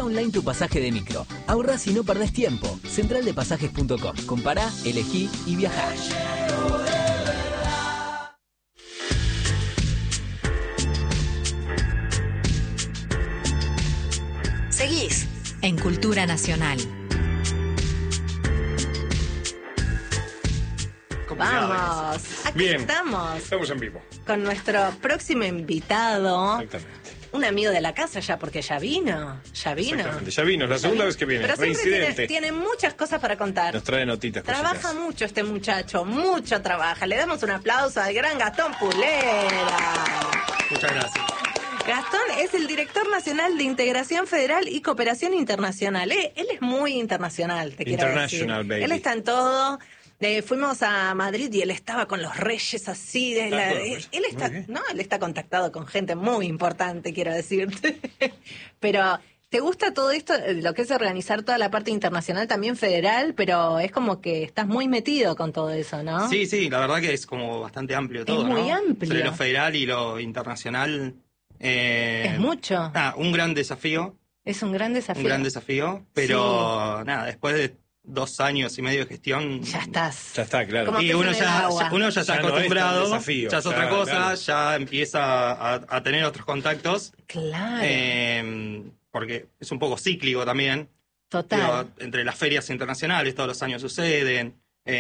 online tu pasaje de micro. Ahorrás y no perdés tiempo. Centraldepasajes.com. Compará, elegí y viajá. Seguís en Cultura Nacional. Vamos, aquí Bien. estamos Estamos en vivo. con nuestro próximo invitado, Exactamente. un amigo de la casa ya, porque ya vino. Exactamente. Ya vino, es la segunda vez que viene. Pero siempre Reincidente. tiene muchas cosas para contar. Nos trae notitas, cositas. Trabaja mucho este muchacho, mucho trabaja. Le damos un aplauso al gran Gastón Pulera. Muchas gracias. Gastón es el director nacional de Integración Federal y Cooperación Internacional. Él es muy internacional, te quiero decir. International, baby. Él está en todo. Fuimos a Madrid y él estaba con los reyes así. Con los reyes. Él está, Muy bien. no, él está contactado con gente muy importante, quiero decirte. Pero ¿te gusta todo esto, lo que es organizar toda la parte internacional, también federal? Pero es como que estás muy metido con todo eso, ¿no? Sí, la verdad que es como bastante amplio todo, muy ¿no? amplio. Entre lo federal y lo internacional. Es mucho. Un gran desafío. Es un gran desafío. Un gran desafío, pero nada, después de 2 años y medio de gestión. Ya estás. Ya está, claro. Como Y pez uno en el ya agua. está Ya no es tan acostumbrado, desafío, ya es otra ya, cosa, claro. ya empieza a tener otros contactos. Claro. Porque es un poco cíclico también. Total. Digo, entre las ferias internacionales todos los años suceden,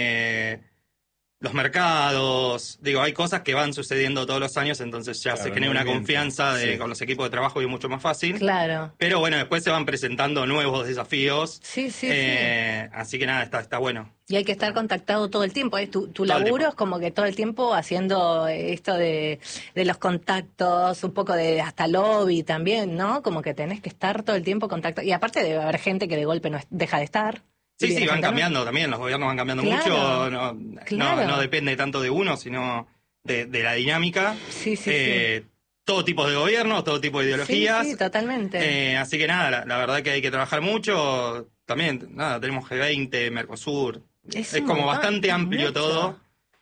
los mercados, hay cosas que van sucediendo todos los años, entonces ya Claro, se genera una movimiento, confianza sí. con los equipos de trabajo y es mucho más fácil. Claro. Pero bueno, después se van presentando nuevos desafíos. Sí. Así que nada, está bueno. Y hay que estar contactado todo el tiempo. Tu el laburo tiempo. es como que todo el tiempo haciendo esto de los contactos, un poco de hasta lobby también, ¿no? Como que tenés que estar todo el tiempo contactado. Y aparte debe haber gente que de golpe deja de estar. Sí, Viene van gente cambiando también, los gobiernos van cambiando Claro, mucho, claro. no depende tanto de uno, sino de la dinámica. Sí. Todo tipo de gobiernos, todo tipo de ideologías. Sí, totalmente. Así que nada, la verdad que hay que trabajar mucho. También, nada, tenemos G20, Mercosur. Es Es un como montón, bastante es amplio mucho. todo.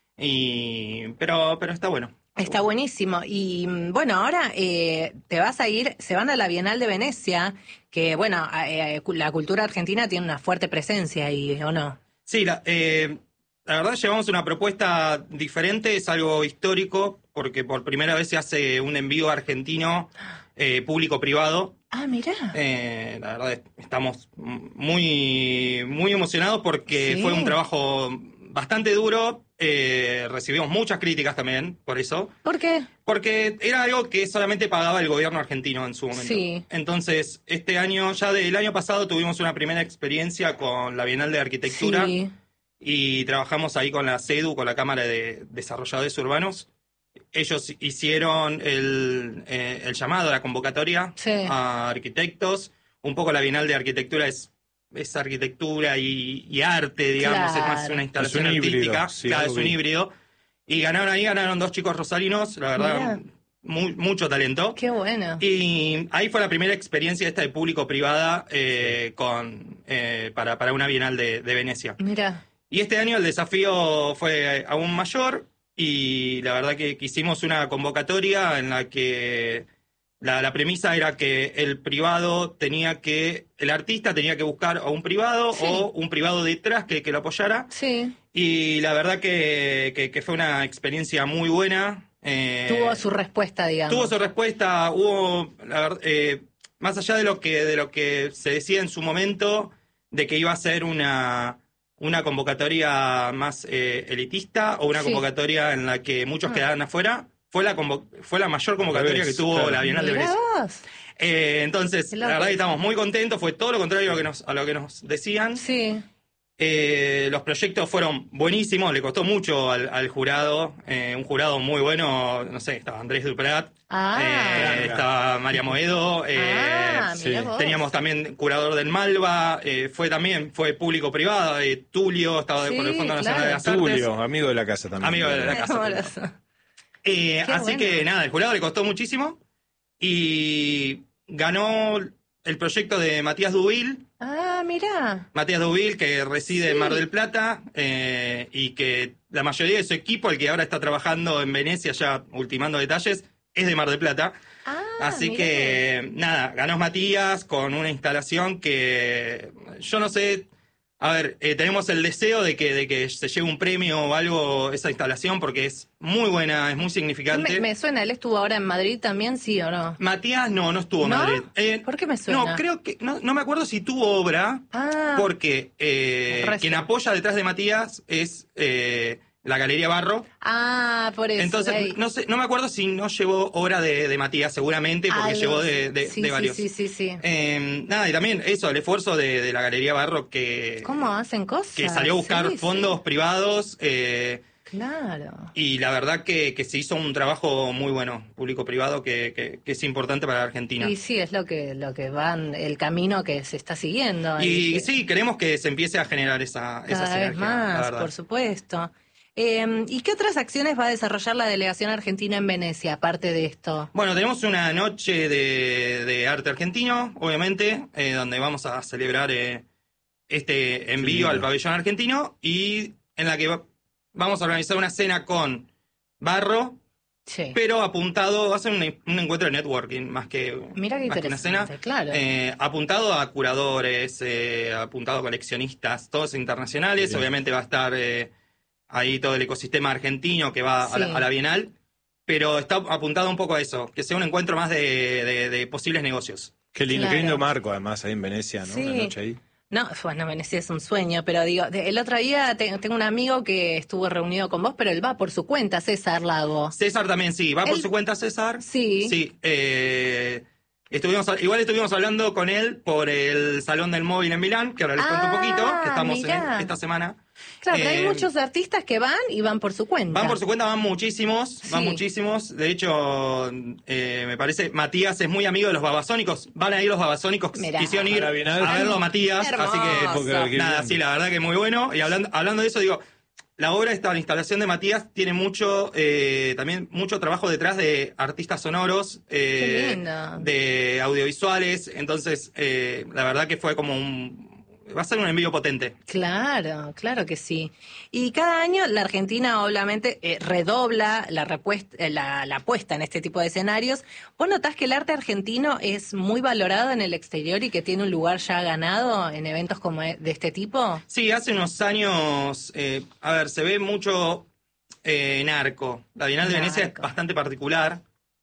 Pero está bueno. Está buenísimo. Y bueno, ahora te vas a ir, se van a la Bienal de Venecia, que bueno, la cultura argentina tiene una fuerte presencia ahí, ¿o no? Sí, la verdad llevamos una propuesta diferente, es algo histórico, porque por primera vez se hace un envío argentino público-privado. Ah, mirá. La verdad estamos muy, muy emocionados porque Sí. fue un trabajo bastante duro. Recibimos muchas críticas también por eso. ¿Por qué? Porque era algo que solamente pagaba el gobierno argentino en su momento. Sí. Entonces, este año, ya del año pasado, tuvimos una primera experiencia con la Bienal de Arquitectura. Sí. Y trabajamos ahí con la CEDU, con la Cámara de Desarrolladores Urbanos. Ellos hicieron el llamado, la convocatoria Sí. a arquitectos. Un poco la Bienal de Arquitectura es arquitectura y arte, digamos, Claro. es más una instalación Es un híbrido, artística. sí, Claro, algo es un vi. híbrido. Y ganaron 2 chicos rosarinos, la verdad, mucho talento. Qué bueno. Y ahí fue la primera experiencia esta de público-privada para una Bienal de Venecia. Mira. Y este año el desafío fue aún mayor y la verdad que hicimos una convocatoria en la que la premisa era que el artista tenía que buscar a un privado Sí. o un privado detrás que lo apoyara. Sí. Y la verdad que fue una experiencia muy buena. Tuvo su respuesta, digamos. Tuvo su respuesta, más allá de lo que se decía en su momento, de que iba a ser una convocatoria más elitista o una Sí. convocatoria en la que muchos quedaran afuera, fue la mayor convocatoria Al revés, que tuvo claro. la Bienal de Mirá Venecia. vos. Entonces, Qué la loco. verdad que estamos muy contentos, fue todo lo contrario a lo que nos decían. Sí. Los proyectos fueron buenísimos, le costó mucho al jurado, un jurado muy bueno, no sé, estaba Andrés Duprat, estaba María Moedo, Mirá vos. teníamos también curador del Malva, fue público-privado, Tulio, estaba Sí, por el Fondo Nacional claro. de las Artes. Tulio, amigo de la casa también. Amigo de la casa. Amoroso. Así bueno. que nada, el jurado le costó muchísimo y ganó el proyecto de Matías Dubil. Ah, mirá. Matías Dubil, que reside en Mar del Plata y que la mayoría de su equipo, el que ahora está trabajando en Venecia ya ultimando detalles, es de Mar del Plata. Así mirá. que, nada, ganó Matías con una instalación que yo no sé. A ver, tenemos el deseo de que se lleve un premio o algo esa instalación porque es muy buena, es muy significante. Me suena, él estuvo ahora en Madrid también, ¿sí o no? Matías no estuvo en ¿No? Madrid. ¿Por qué me suena? No, creo que, no me acuerdo si tuvo obra, porque quien apoya detrás de Matías es la Galería Barro. Ah, por eso. Entonces, no me acuerdo si no llevó obra de Matías, seguramente, porque llevó de varios. Sí. Nada, y también eso, el esfuerzo de la Galería Barro que... ¿Cómo hacen cosas? Que salió a buscar fondos privados. Claro. Y la verdad que se hizo un trabajo muy bueno, público-privado, que es importante para la Argentina. Y sí, es lo que van, el camino que se está siguiendo. Y sí, queremos que se empiece a generar esa cada sinergia, vez la más, verdad. por supuesto. ¿Y qué otras acciones va a desarrollar la delegación argentina en Venecia, aparte de esto? Bueno, tenemos una noche de arte argentino, obviamente, donde vamos a celebrar este envío al pabellón argentino y en la que vamos a organizar una cena con Barro, Sí. pero apuntado, va a ser un encuentro de networking más que, Mira qué más que una cena. interesante, claro. Apuntado a curadores, apuntado a coleccionistas, todos internacionales. Bien. Obviamente va a estar ahí todo el ecosistema argentino que va Sí. a la Bienal, pero está apuntado un poco a eso, que sea un encuentro más de posibles negocios. Qué lindo, Claro. qué lindo marco, además, ahí en Venecia, ¿no? Sí. Una noche ahí. No, bueno, Venecia es un sueño, pero digo, el otro día tengo un amigo que estuvo reunido con vos, pero él va por su cuenta, César Lago. César también, sí, va por Él- su cuenta César. Sí. Sí, estuvimos hablando con él por el Salón del Móvil en Milán, que ahora les cuento un poquito, que estamos mirá. esta semana. Claro, pero hay Eh, muchos artistas que van y van por su cuenta. Van por su cuenta, van muchísimos. Sí. De hecho, me parece, Matías es muy amigo de los babasónicos. Van a ir los babasónicos, Mirá. quisieron ir A la Bienal. a verlo a Matías. Hermoso. Así que, Época que nada, viene. sí, la verdad que muy bueno. Y hablando de eso, digo, la obra esta, la instalación de Matías, tiene también mucho trabajo detrás de artistas sonoros, Qué lindo. de audiovisuales. Entonces, la verdad que fue como va a ser un envío potente. Claro, claro que sí. Y cada año la Argentina obviamente redobla la apuesta en este tipo de escenarios. ¿Vos notás que el arte argentino es muy valorado en el exterior y que tiene un lugar ya ganado en eventos como de este tipo? Sí, hace unos años, se ve mucho en Arco. La Bienal de Venecia es Arco. bastante particular.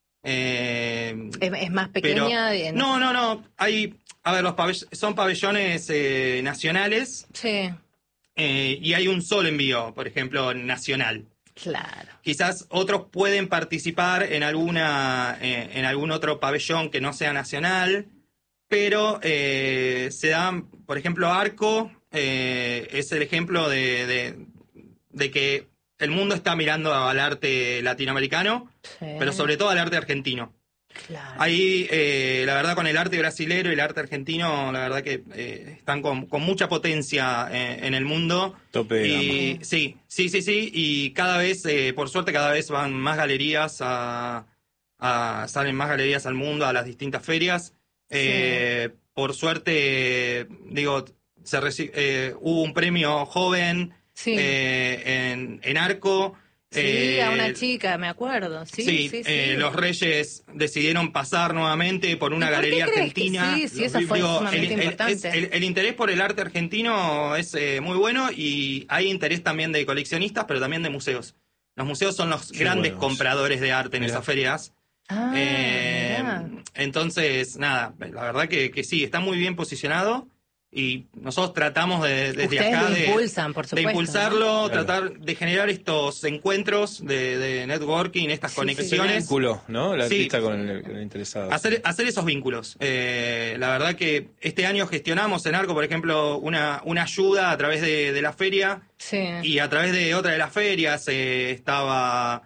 Es más pequeña. No. Son pabellones nacionales Sí, y hay un solo envío, por ejemplo, nacional. claro. Quizás otros pueden participar en algún otro pabellón que no sea nacional, pero se dan, por ejemplo, Arco es el ejemplo de que el mundo está mirando al arte latinoamericano, Sí, pero sobre todo al arte argentino. claro. Ahí, la verdad, con el arte brasilero y el arte argentino, la verdad que están con mucha potencia en el mundo. Tope de Y sí, y cada vez, por suerte, cada vez van más galerías salen más galerías al mundo, a las distintas ferias. Por suerte, digo, hubo un premio joven Sí. en Arco. Sí, a una chica, me acuerdo. Sí. Los Reyes decidieron pasar nuevamente por una ¿Y por qué galería crees que argentina. sí, eso fue sumamente importante. El interés por el arte argentino es muy bueno y hay interés también de coleccionistas, pero también de museos. Los museos son los grandes buenos. compradores de arte en Mirá. esas ferias. Ah, mirá. Entonces, nada, la verdad que sí, está muy bien posicionado. Y nosotros tratamos desde Ustedes acá lo impulsan, por de supuesto, impulsarlo, ¿no? Claro. tratar de generar estos encuentros de networking, estas Sí, conexiones. Vínculo, ¿no? El Sí. artista con el interesado. Hacer esos vínculos. La verdad que este año gestionamos en Arco, por ejemplo, una ayuda a través de la feria Sí. y a través de otra de las ferias estaba...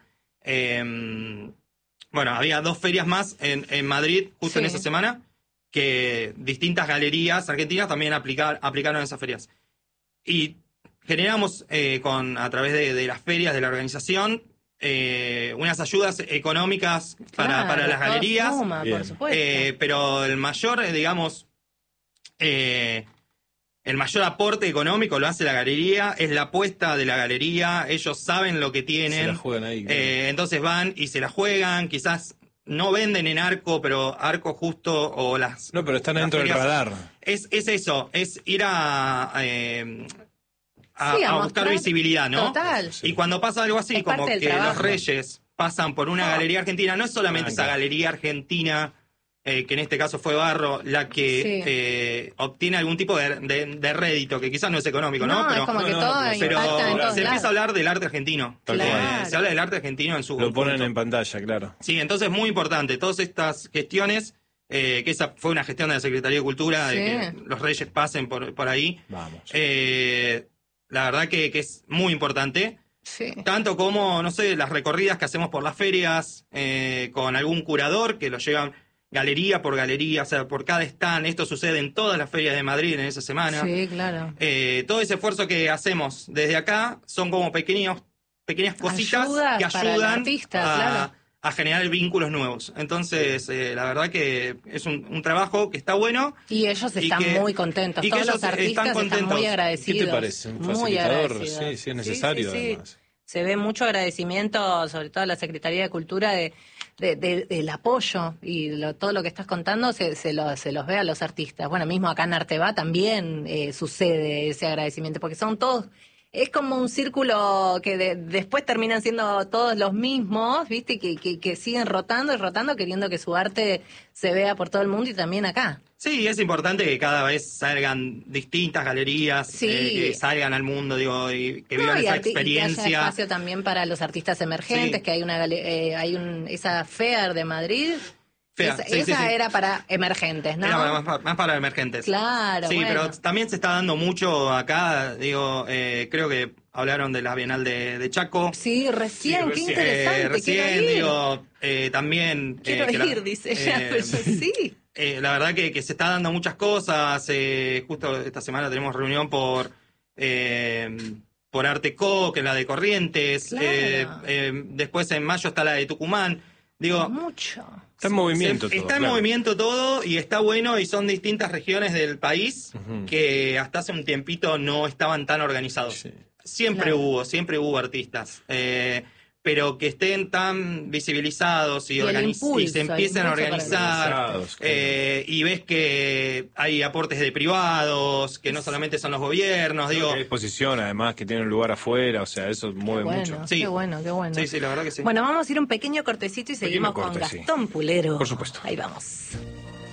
había 2 ferias más en Madrid justo en Sí. esa semana, que distintas galerías argentinas también aplicaron esas ferias. Y generamos a través de las ferias de la organización unas ayudas económicas para Claro, las todo galerías. suma, Bien. por supuesto. Pero el mayor, el mayor aporte económico lo hace la galería, es la apuesta de la galería, ellos saben lo que tienen. Se la juegan ahí. Claro. Entonces van y se la juegan, quizás no venden en Arco, pero Arco justo o las... No, pero están las dentro del ferias, radar. Es eso, es ir a buscar mostrar. visibilidad, ¿no? Total. Y cuando pasa algo así, Es como parte del que trabajo. los Reyes pasan por una galería argentina, no es solamente esa galería argentina, que en este caso fue Barro, la que obtiene algún tipo de rédito, que quizás no es económico, ¿no? Es como que todo pero impacta en todos se empieza a lados. hablar del arte argentino. Claro. Se habla del arte argentino en su Lo ponen conjunto. en pantalla, claro. Sí, entonces muy importante. Todas estas gestiones, que esa fue una gestión de la Secretaría de Cultura, de que los Reyes pasen por ahí. Vamos. La verdad que es muy importante. Sí. Tanto como, no sé, las recorridas que hacemos por las ferias, con algún curador que lo llevan galería por galería, o sea, por cada stand. Esto sucede en todas las ferias de Madrid en esa semana. Sí, claro. Todo ese esfuerzo que hacemos desde acá son como pequeñas cositas Ayudas que para el ayudan artista, claro. a generar vínculos nuevos. Entonces, la verdad que es un trabajo que está bueno. Y ellos Y están que- muy contentos. y que Todos los ellos artistas están están contentos. muy agradecidos. ¿Qué te parece? Un Muy facilitador, agradecidos. sí, es necesario, Sí. además. Se ve mucho agradecimiento, sobre todo a la Secretaría de Cultura, del apoyo y todo lo que estás contando se los ve a los artistas. Bueno, mismo acá en Arteba también sucede ese agradecimiento, porque son todos... Es como un círculo que después terminan siendo todos los mismos, ¿viste? Que siguen rotando y rotando, queriendo que su arte se vea por todo el mundo y también acá. Sí, es importante que cada vez salgan distintas galerías, Sí. Que salgan al mundo, digo, y que vivan No, esa y que haya experiencia. espacio también para los artistas emergentes, Sí. que hay esa FEAR de Madrid. FEAR, sí, esa sí. era para emergentes, ¿no? Era más para emergentes. Claro, Sí, bueno. pero también se está dando mucho acá, digo, creo que hablaron de la Bienal de Chaco. Sí, recién, qué recién. interesante. Recién, quiero ir. digo, también... Quiero que la- ir, dice ella, pero yo sí. La verdad que se está dando muchas cosas. Justo esta semana tenemos reunión por Arteco, que es la de Corrientes. Claro. Después en mayo está la de Tucumán. Digo, Mucho. Está en movimiento todo. está en claro. movimiento todo y está bueno, y son distintas regiones del país Ujú. que hasta hace un tiempito no estaban tan organizados. Sí. Siempre Claro. hubo artistas, pero que estén tan visibilizados y, Y el y impulso, se el empiecen a impulso para organizar, organizados, claro. y ves que hay aportes de privados, que no solamente son los gobiernos, Creo digo, que hay exposición, además, que tiene un lugar afuera, o sea, eso Qué mueve bueno, mucho. Sí. qué bueno, qué bueno. sí, la verdad que sí. Bueno, vamos a ir un pequeño cortecito y seguimos corte, con sí. Gastón Pulero. Por supuesto. Ahí vamos.